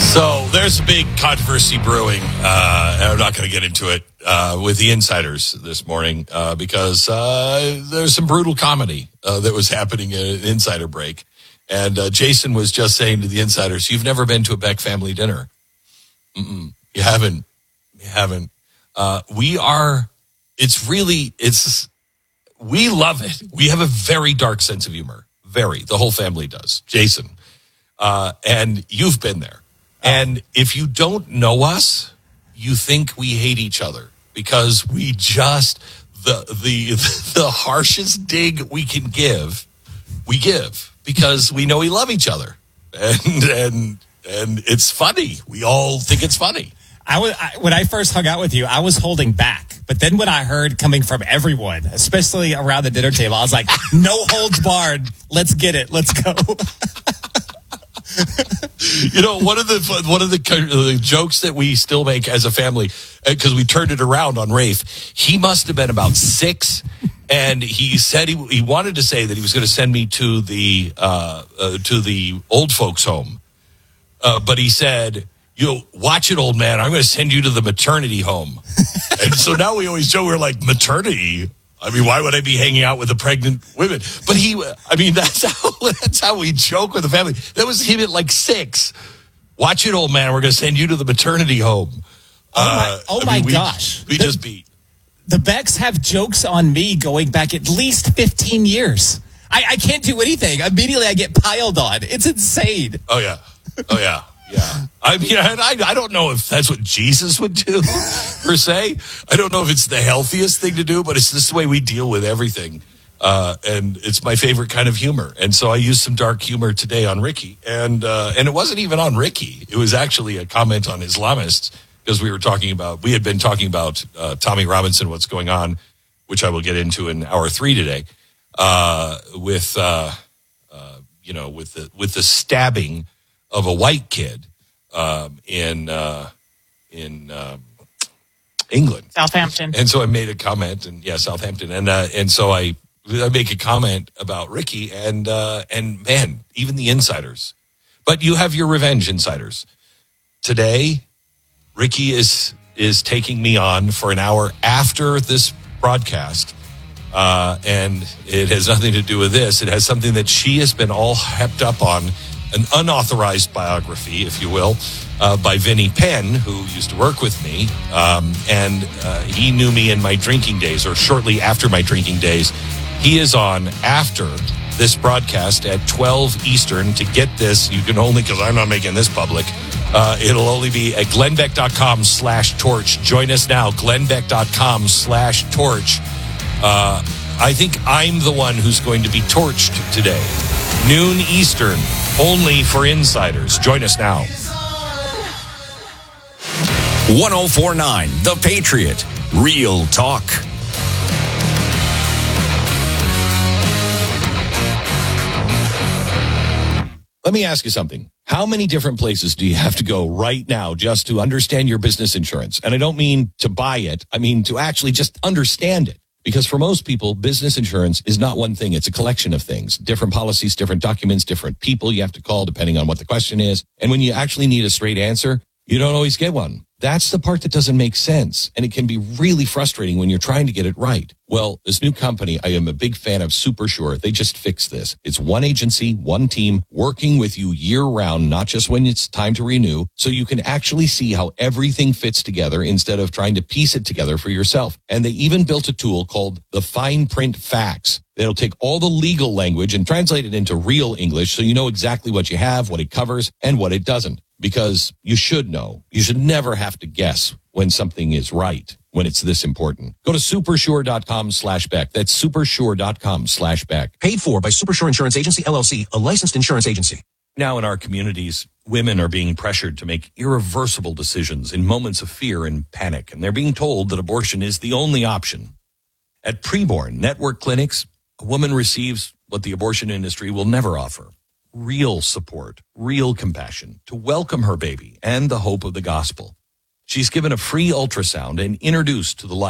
So there's a big controversy brewing, and I'm not going to get into it with the insiders this morning because there's some brutal comedy that was happening at an insider break. And Jason was just saying to the insiders, you've never been to a Beck family dinner. You haven't. You haven't. We love it. We have a very dark sense of humor. Very. The whole family does. Jason. And you've been there. And if you don't know us, you think we hate each other because we just, the harshest dig we can give, we give because we know we love each other. And it's funny. We all think it's funny. When I first hung out with you, I was holding back. But then when I heard coming from everyone, especially around the dinner table, I was like, no holds barred. Let's get it. Let's go. You know, one of the jokes that we still make as a family, because we turned it around on Rafe, he must have been about 6, and he said he wanted to say that he was going to send me to the old folks' home, but he said, watch it, old man, I'm going to send you to the maternity home. And so now we always joke, we're like, maternity? I mean, why would I be hanging out with the pregnant women? But that's how we joke with the family. That was him at like 6. Watch it, old man. We're going to send you to the maternity home. My gosh. We just beat. The Becks have jokes on me going back at least 15 years. I can't do anything. Immediately I get piled on. It's insane. Oh, yeah. Yeah. I mean, I don't know if that's what Jesus would do, per se. I don't know if it's the healthiest thing to do, but it's just the way we deal with everything. And it's my favorite kind of humor. And so I used some dark humor today on Ricky. And it wasn't even on Ricky. It was actually a comment on Islamists because we had been talking about Tommy Robinson, what's going on, which I will get into in hour 3 today, with the stabbing of a white kid in England, Southampton. and so I made a comment, Southampton, and so I make a comment about Ricky, and man, even the insiders. But you have your revenge, insiders. Today, Ricky is taking me on for an hour after this broadcast. And it has nothing to do with this. It has something that she has been all hepped up on, an unauthorized biography, if you will, by Vinnie Penn, who used to work with me. And he knew me in my drinking days, or shortly after my drinking days. He is on after this broadcast at 12 Eastern. To get this, you can only, because I'm not making this public, it'll only be at glennbeck.com/torch. Join us now, glennbeck.com/torch. I think I'm the one who's going to be torched today. Noon Eastern, only for insiders. Join us now. 1049 The Patriot. Real talk. Let me ask you something. How many different places do you have to go right now just to understand your business insurance? And I don't mean to buy it. I mean to actually just understand it. Because for most people, business insurance is not one thing. It's a collection of things, different policies, different documents, different people you have to call depending on what the question is. And when you actually need a straight answer, you don't always get one. That's the part that doesn't make sense. And it can be really frustrating when you're trying to get it right. Well, this new company, I am a big fan of SuperSure. They just fixed this. It's one agency, one team working with you year round, not just when it's time to renew. So you can actually see how everything fits together instead of trying to piece it together for yourself. And they even built a tool called the Fine Print Facts. It'll take all the legal language and translate it into real English so you know exactly what you have, what it covers, and what it doesn't. Because you should know. You should never have to guess when something is right, when it's this important. Go to supersure.com/Beck. That's supersure.com/Beck. Paid for by Supersure Insurance Agency, LLC, a licensed insurance agency. Now in our communities, women are being pressured to make irreversible decisions in moments of fear and panic, and they're being told that abortion is the only option. At Preborn Network Clinics, a woman receives what the abortion industry will never offer. Real support, real compassion to welcome her baby and the hope of the gospel. She's given a free ultrasound and introduced to the life